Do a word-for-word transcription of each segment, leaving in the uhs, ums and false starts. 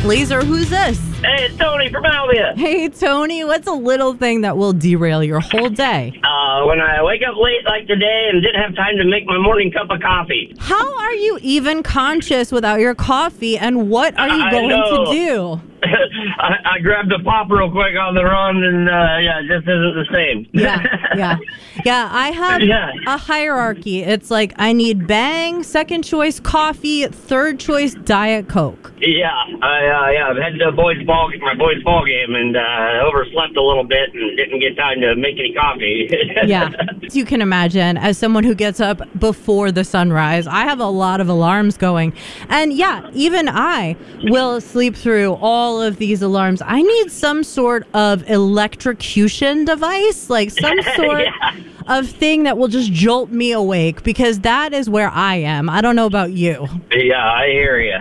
Laser, who's this? Hey, it's Tony from Alvia. Hey, Tony, what's a little thing that will derail your whole day? Uh, when I wake up late like today and didn't have time to make my morning cup of coffee. How are you even conscious without your coffee, and what are you I going know. to do? I, I grabbed a pop real quick on the run, and uh, yeah, it just isn't the same. Yeah, yeah. Yeah, I have Yeah. a hierarchy. It's like I need Bang, second choice coffee, third choice Diet Coke. Yeah, I uh, yeah, I've had the boys' ball, my boys' ball game, and uh, overslept a little bit and didn't get time to make any coffee. Yeah. As you can imagine, as someone who gets up before the sunrise, I have a lot of alarms going. And yeah, even I will sleep through all of these alarms. I need some sort of electrocution device, like some sort Yeah. of thing that will just jolt me awake, because that is where I am. I don't know about you. Yeah, I hear you.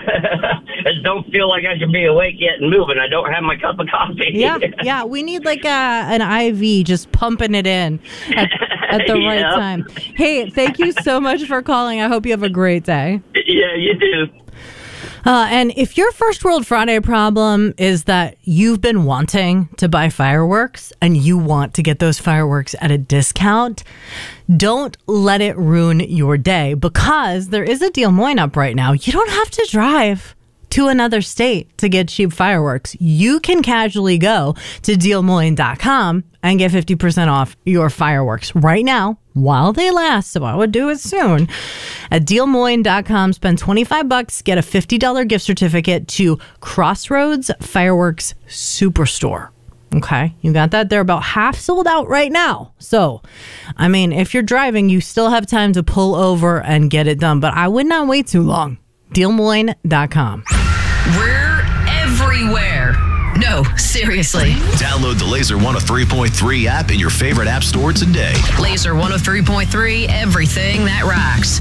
I just don't feel like I should be awake yet and moving. I don't have my cup of coffee. Yeah, yeah. We need like a, an I V just pumping it in at, at the right Yep. time. Hey, thank you so much for calling. I hope you have a great day. Yeah, you do. Uh, and if your First World Friday problem is that you've been wanting to buy fireworks and you want to get those fireworks at a discount, don't let it ruin your day, because there is a Des Moines up right now. You don't have to drive to another state to get cheap fireworks. You can casually go to Des Moines dot com and get fifty percent off your fireworks right now while they last. So I would do it soon. At Des Moines dot com, spend twenty-five bucks, get a fifty dollars gift certificate to Crossroads Fireworks Superstore. Okay, you got that? They're about half sold out right now. So, I mean, if you're driving, you still have time to pull over and get it done, but I would not wait too long. Des Moines dot com. We're everywhere. No, seriously. Download the Laser one oh three point three app in your favorite app store today. Laser one oh three point three, everything that rocks.